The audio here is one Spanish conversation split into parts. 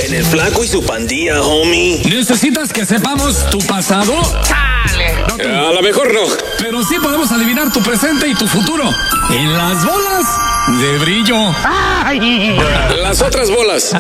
En el Flaco y su pandilla, homie. ¿Necesitas que sepamos tu pasado? ¡Chale! A lo mejor no. Pero sí podemos adivinar tu presente y tu futuro. En las bolas de brillo. ¡Ay! Las otras bolas.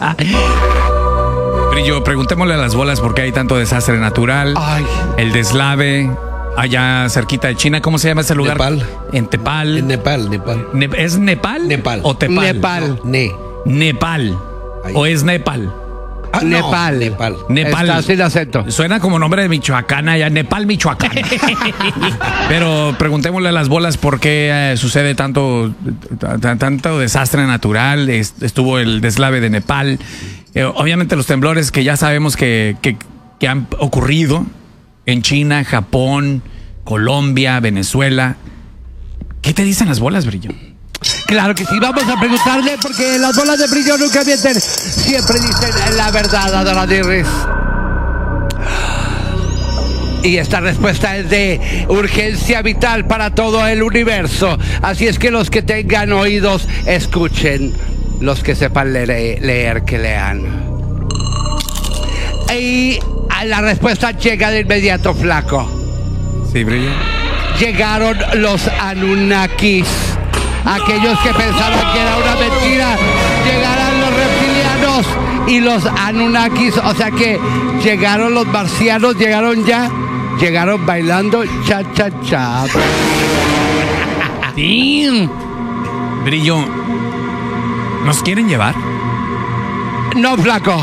Brillo, preguntémosle a las bolas por qué hay tanto desastre natural. Ay. El deslave allá cerquita de China. ¿Cómo se llama ese lugar? Nepal. En Tepal. En Nepal. ¿Es Nepal? Nepal. ¿O Tepal? Nepal. Nepal. Ahí. ¿O es Nepal? Nepal. Nepal. Está sin acento. Suena como nombre de Michoacán allá, Nepal, Michoacán. Pero preguntémosle a las bolas por qué sucede tanto desastre natural. Estuvo el deslave de Nepal. Obviamente los temblores que ya sabemos que han ocurrido en China, Japón, Colombia, Venezuela. ¿Qué te dicen las bolas, Brillo? Claro que sí, vamos a preguntarle porque las bolas de brillo nunca mienten. Siempre dicen la verdad, Adoradirris. Y esta respuesta es de urgencia vital para todo el universo. Así es que los que tengan oídos, escuchen. Los que sepan leer, que lean. Y la respuesta llega de inmediato, Flaco. Sí, Brillo. Llegaron los Anunnakis. Aquellos que pensaban que era una mentira, llegarán los reptilianos y los Anunnakis. O sea que llegaron los marcianos, llegaron bailando cha-cha-cha. Sí. Brillo, ¿nos quieren llevar? No, Flaco.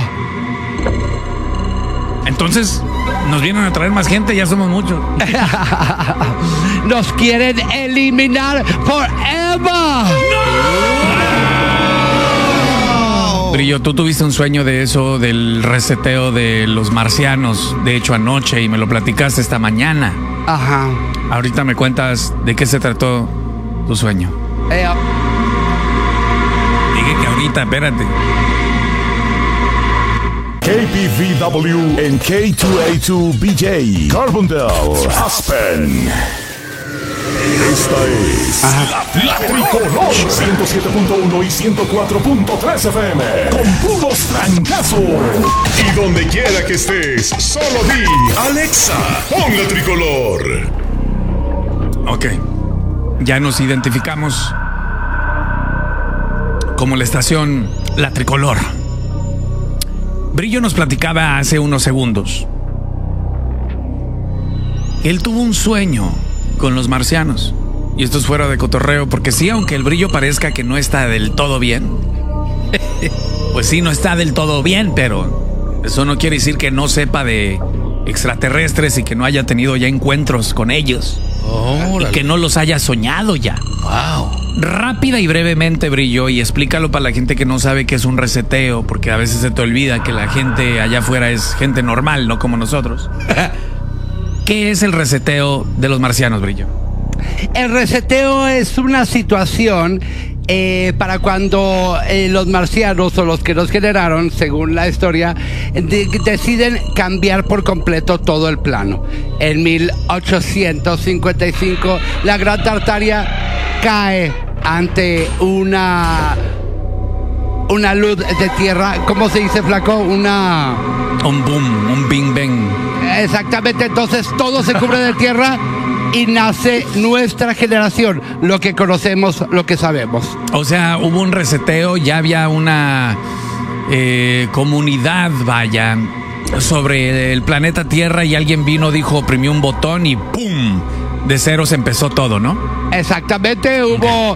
Entonces, nos vienen a traer más gente, ya somos muchos. Nos quieren eliminar forever. Brillo, tú tuviste un sueño de eso, del reseteo de los marcianos, de hecho anoche, y me lo platicaste esta mañana. Ajá. Ahorita me cuentas de qué se trató tu sueño. Dije que ahorita, espérate. KPVW en K2A2BJ, Carbondale, Aspen. Esta es la Tricolor 107.1 y 104.3 FM con puros trancazos. Y donde quiera que estés, solo di Alexa, pon la Tricolor. Ok, ya nos identificamos como la estación La Tricolor. Brillo nos platicaba hace unos segundos. Él tuvo un sueño con los marcianos. Y esto es fuera de cotorreo, porque sí, aunque el Brillo parezca que no está del todo bien, pues sí, no está del todo bien, pero eso no quiere decir que no sepa de extraterrestres y que no haya tenido ya encuentros con ellos. Y que no los haya soñado ya. Wow. Rápida y brevemente, Brillo, y explícalo para la gente que no sabe qué es un reseteo, porque a veces se te olvida que la gente allá afuera es gente normal, no como nosotros. ¿Qué es el reseteo de los marcianos, Brillo? El reseteo es una situación para cuando los marcianos o los que nos generaron, según la historia, deciden cambiar por completo todo el plano. En 1855, la Gran Tartaria cae ante una luz de tierra. ¿Cómo se dice, Flaco? Un boom, un bing bang. Exactamente, entonces todo se cubre de tierra y nace nuestra generación, lo que conocemos, lo que sabemos. O sea, hubo un reseteo, ya había una comunidad, vaya, sobre el planeta Tierra y alguien vino, dijo, oprimió un botón y ¡pum! De ceros empezó todo, ¿no? Exactamente, hubo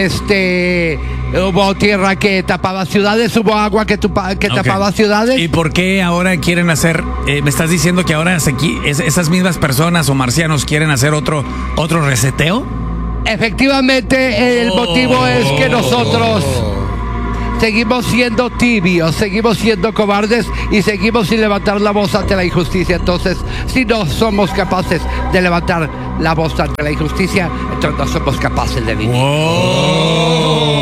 tierra que tapaba ciudades, hubo agua que tapaba ciudades. ¿Y por qué ahora quieren hacer, me estás diciendo que ahora esas mismas personas o marcianos quieren hacer otro reseteo? Efectivamente, el motivo es que nosotros seguimos siendo tibios, seguimos siendo cobardes y seguimos sin levantar la voz ante la injusticia. Entonces, si no somos capaces de levantar la voz ante la injusticia, entonces no somos capaces de vivir.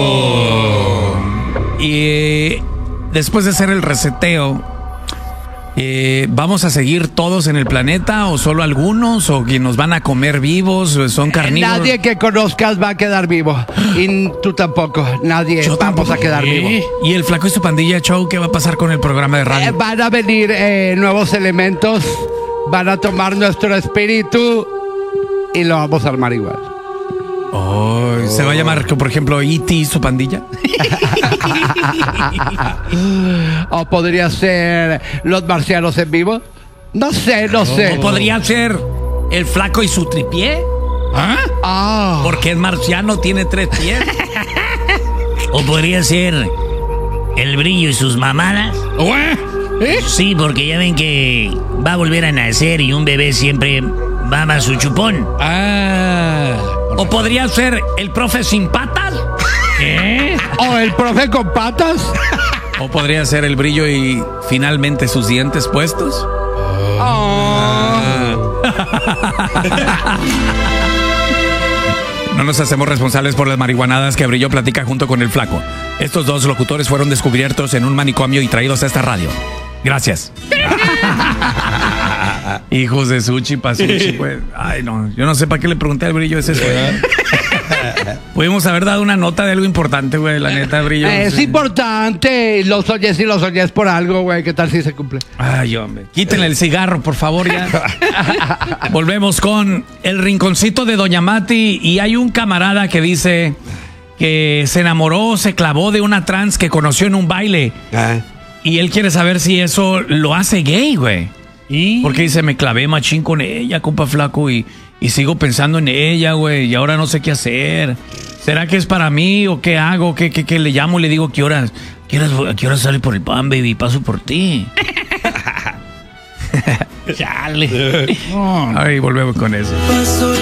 Y después de hacer el reseteo, ¿Vamos a seguir todos en el planeta o solo algunos? ¿O que nos van a comer vivos? ¿Son carnívoros? Nadie que conozcas va a quedar vivo. Y tú tampoco. Nadie Yo vamos tampoco. a quedar vivo. ¿Y el Flaco y su pandilla show qué va a pasar con el programa de radio? Van a venir nuevos elementos. Van a tomar nuestro espíritu y lo vamos a armar igual. ¿Se va a llamar, por ejemplo, E.T. y su pandilla? O podría ser los marcianos en vivo. No sé. ¿O podría ser el Flaco y su tripié? Ah. Porque es marciano, tiene 3 pies. ¿O podría ser el Brillo y sus mamadas? Sí, porque ya ven que va a volver a nacer y un bebé siempre mama su chupón. ¿O podría ser el profe sin patas? O el profe con patas. ¿O podría ser el Brillo y finalmente sus dientes puestos? No nos hacemos responsables por las marihuanadas que Brillo platica junto con el Flaco. Estos dos locutores fueron descubiertos en un manicomio y traídos a esta radio. Gracias. Hijos de Suchi, Pasuchi, pues. Ay, no. Yo no sé para qué le pregunté al Brillo ese güey. Pudimos haber dado una nota de algo importante, güey. La neta, Brillo. Es importante. Lo soñé, y lo soñé por algo, güey. ¿Qué tal si se cumple? Ay, hombre. Quítenle el cigarro, por favor, ya. Volvemos con el rinconcito de Doña Mati. Y hay un camarada que dice que se enamoró, se clavó de una trans que conoció en un baile. Y él quiere saber si eso lo hace gay, güey. Porque dice, me clavé machín con ella, compa Flaco, y sigo pensando en ella, güey, y ahora no sé qué hacer. ¿Será que es para mí o qué hago? ¿Qué le llamo y le digo, ¿qué horas sale por el pan, baby? Paso por ti. Chale. Ay, volvemos con eso.